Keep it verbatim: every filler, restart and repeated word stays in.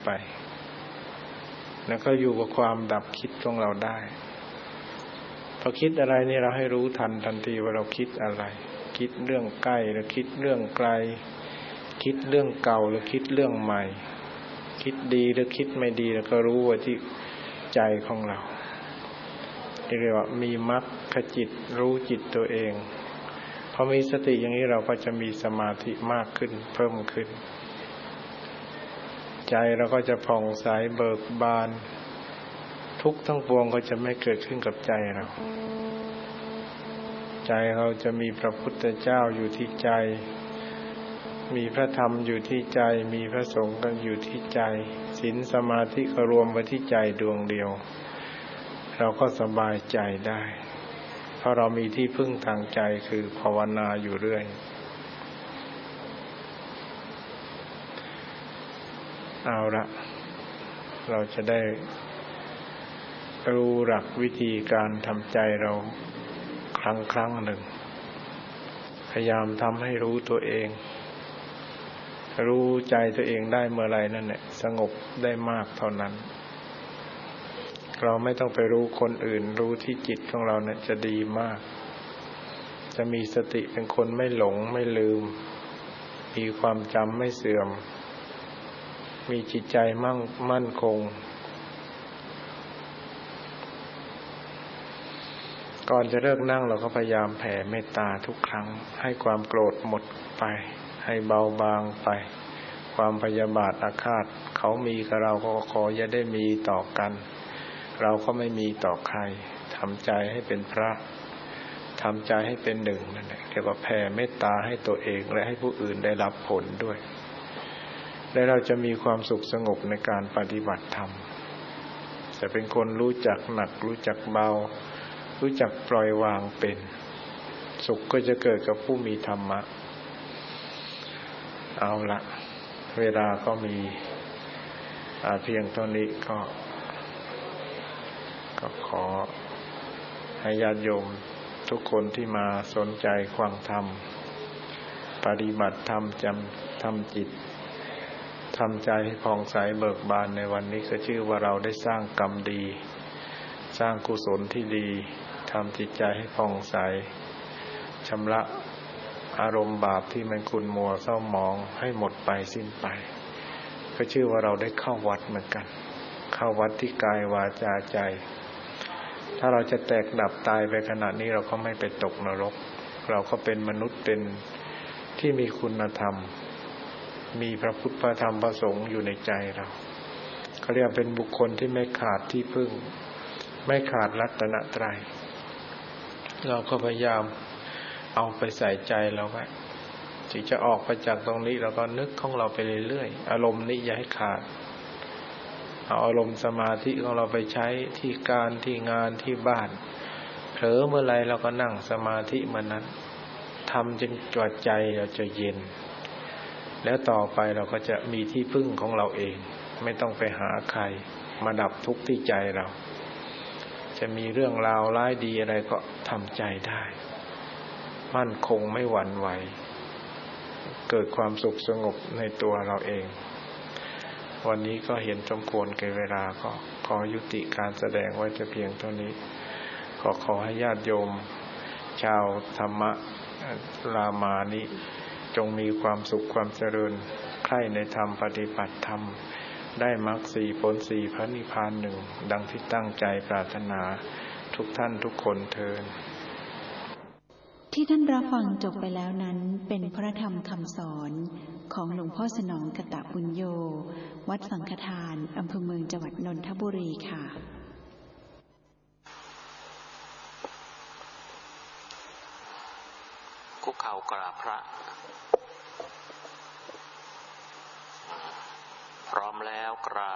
ไปแล้วก็อยู่กับความดับคิดของเราได้พอคิดอะไรนี่เราให้รู้ทันทันทีว่าเราคิดอะไรคิดเรื่องใกล้หรือคิดเรื่องไกลคิดเรื่องเก่าหรือคิดเรื่องใหม่คิดดีหรือคิดไม่ดีแล้วก็รู้ไว้ที่ใจของเราเรียกว่ามีมรรคจิตรู้จิตตัวเองพอมีสติอย่างนี้เราก็จะมีสมาธิมากขึ้นเพิ่มขึ้นใจเราก็จะผ่องใสเบิกบานทุกข์ทั้งปวงก็จะไม่เกิดขึ้นกับใจเราใจเราจะมีพระพุทธเจ้าอยู่ที่ใจมีพระธรรมอยู่ที่ใจมีพระสงฆ์ก็อยู่ที่ใจศีลสมาธิก็รวมไว้ที่ใจดวงเดียวเราก็สบายใจได้เพราะเรามีที่พึ่งทางใจคือภาวนาอยู่เรื่อยเอาละเราจะได้รู้หลักวิธีการทำใจเราครั้งครั้งหนึ่งพยายามทำให้รู้ตัวเองรู้ใจตัวเองได้เมื่อไรนั่นแหละสงบได้มากเท่านั้นเราไม่ต้องไปรู้คนอื่นรู้ที่จิตของเราเนี่ยจะดีมากจะมีสติเป็นคนไม่หลงไม่ลืมมีความจำไม่เสื่อมมีจิตใจมั่งมั่นคงก่อนจะเลิกนั่งเราก็พยายามแผ่เมตตาทุกครั้งให้ความโกรธหมดไปให้เบาบางไปความพยาบาทอาฆาตเขามีกับเราก็ขออย่าได้มีต่อกันเราก็ไม่มีต่อใครทำใจให้เป็นพระทำใจให้เป็นหนึ่งนั่นแหละเรียกว่าแผ่เมตตาให้ตัวเองและให้ผู้อื่นได้รับผลด้วยและเราจะมีความสุขสงบในการปฏิบัติธรรมจะเป็นคนรู้จักหนักรู้จักเบารู้จักปล่อยวางเป็นสุขก็จะเกิดกับผู้มีธรรมะเอาละเวลาก็มีเพียงเท่านี้ก็ก็ขอให้ญาติโยมทุกคนที่มาสนใจฟังธรรมปฏิบัติธรรมจำทำจิตทำใจให้ผ่องใสเบิกบานในวันนี้ก็ชื่อว่าเราได้สร้างกรรมดีสร้างกุศลที่ดีทำจิตใจให้ผ่องใสชำระอารมณ์บาปที่มันขุ่นมัวเศร้าหมองให้หมดไปสิ้นไปก็ชื่อว่าเราได้เข้าวัดเหมือนกันเข้าวัดที่กายวาจาใจถ้าเราจะแตกดับตายไปขณะนี้เราก็ไม่ไปตกนรกเราก็เป็นมนุษย์เป็นที่มีคุณธรรมมีพระพุทธพระธรรมพระสงฆ์อยู่ในใจเราเขาเรียกเป็นบุคคลที่ไม่ขาดที่พึ่งไม่ขาดรัตนตรัยเราก็พยายามเอาไปใส่ใจเราไว้ถึงจะออกไปจากตรงนี้เราก็นึกของเราไปเรื่อยๆอารมณ์นี้อย่าให้ขาดเอาอารมณ์สมาธิของเราไปใช้ที่การที่งานที่บ้านเผลอเมื่อไรเราก็นั่งสมาธิเมื่อนั้นทำจนจวดใจเราจะเย็นแล้วต่อไปเราก็จะมีที่พึ่งของเราเองไม่ต้องไปหาใครมาดับทุกข์ที่ใจเราจะมีเรื่องราวร้ายดีอะไรก็ทำใจได้มั่นคงไม่หวั่นไหวเกิดความสุขสงบในตัวเราเองวันนี้ก็เห็นสมควรแก่เวลาก็ขอยุติการแสดงไว้แต่เพียงเท่านี้ขอขอให้ญาติโยมชาวธรรมรามานี้จงมีความสุขความเจริญใคร่ในธรรมปฏิบัติธรรมได้มรรคสี่ผลสี่พระนิพพานหนึ่งดังที่ตั้งใจปรารถนาทุกท่านทุกคนเทอญที่ท่านรับฟังจบไปแล้วนั้นเป็นพระธรรมคำสอนของหลวงพ่อสนองกตปุญโญวัดสังฆทานอำเภอเมืองจังหวัดนนทบุรีค่ะคุกเข่ากราบพระพร้อมแล้วกราบ